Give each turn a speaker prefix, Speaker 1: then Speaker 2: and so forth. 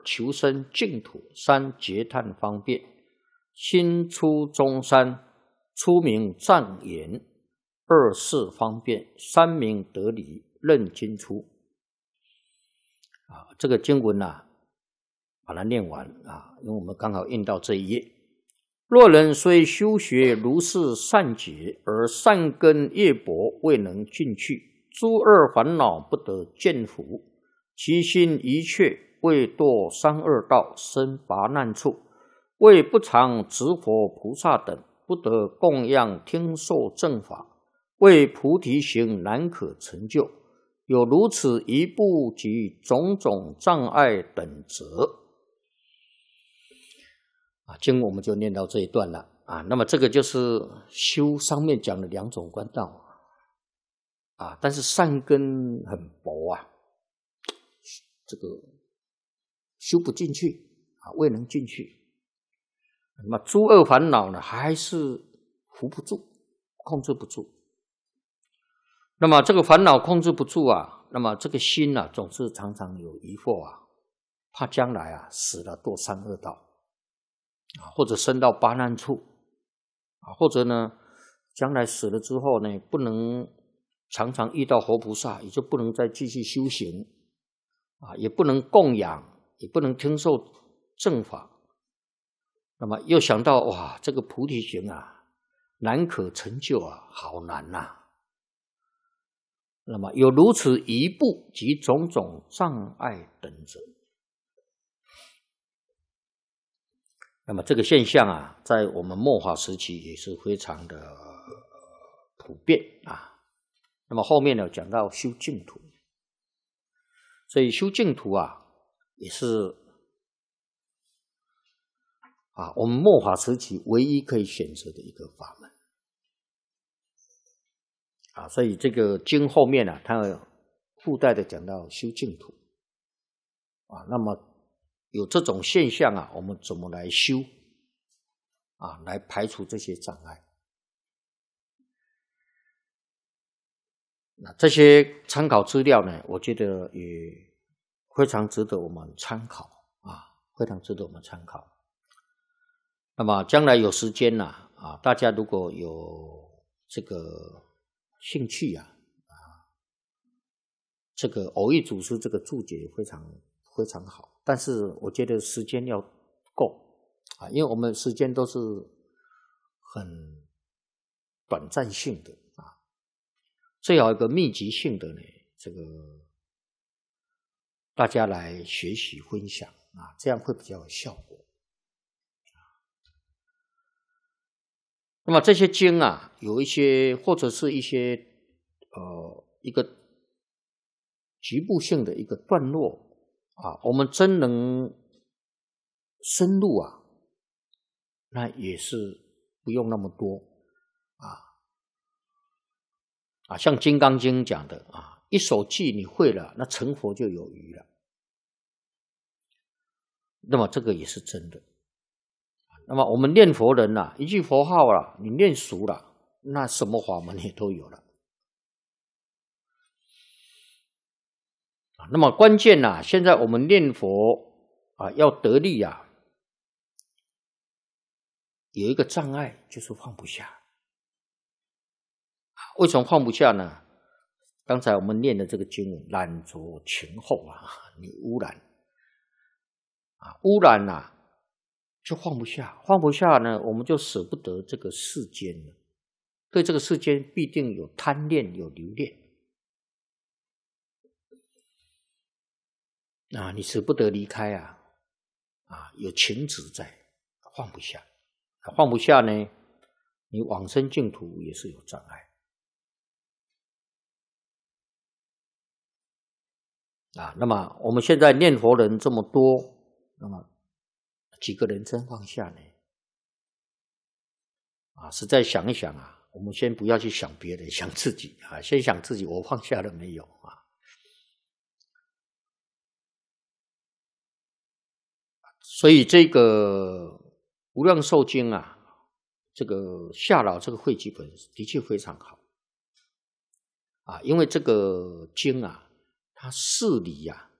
Speaker 1: 二求生净土，三结叹方便，心出中山，初名藏言，二事方便，三名得理，任经出。这个经文把它念完因为我们刚好印到这一页。若人虽修学如是善解，而善根业薄，未能尽去，诸恶烦恼不得见伏，其心一切未堕三恶道，生拔难处，为不常执佛菩萨等，不得供养听受正法，为菩提行难可成就，有如此一步及种种障碍等则。经文我们就念到这一段了那么这个就是修上面讲的2种观道但是善根很薄这个修不进去未能进去。那么诸恶烦恼呢，还是扶不住，控制不住。那么这个烦恼控制不住那么这个心总是常常有疑惑怕将来死了堕三恶道或者生到八难处或者呢将来死了之后呢，不能常常遇到活菩萨，也就不能再继续修行也不能供养，也不能听受正法。那么又想到哇，这个菩提行难可成就好难那么有如此一步及种种障碍等者。那么这个现象在我们末法时期也是非常的普遍那么后面呢讲到修净土，所以修净土也是我们末法时期唯一可以选择的一个法门所以这个经后面它附带的讲到修净土那么有这种现象我们怎么来修来排除这些障碍。那这些参考资料呢，我觉得也非常值得我们参考非常值得我们参考。那么将来有时间大家如果有这个兴趣这个偶益祖师这个注解非常非常好，但是我觉得时间要够因为我们时间都是很短暂性的最好一个密集性的呢，这个大家来学习分享这样会比较有效果。那么这些经有一些或者是一些一个局部性的一个段落我们真能深入那也是不用那么多像《金刚经》讲的一首偈你会了，那成佛就有余了。那么这个也是真的。那么我们念佛人一句佛号你念熟了，那什么法门也都有了。那么关键现在我们念佛要得力有一个障碍，就是放不下。为什么放不下呢？刚才我们念的这个经文，染着情后你污染污染就放不下，放不下呢，我们就舍不得这个世间了，对这个世间必定有贪恋，有留恋你舍不得离开有情执在，放不下，放不下呢，你往生净土也是有障碍那么我们现在念佛人这么多，那么几个人真放下呢？实在想一想我们先不要去想别人，想自己先想自己，我放下了没有所以这个无量寿经这个夏老这个汇集本的确非常好因为这个经它事理